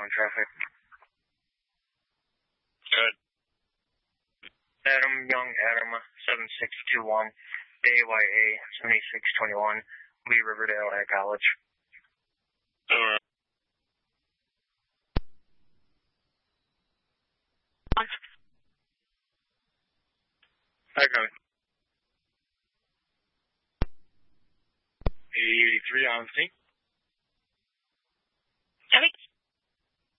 on traffic? Good. Adam Young, Adam 7621, AYA 7621, Lee Riverdale at College. Alright. Hi, Connie. 83 on the scene.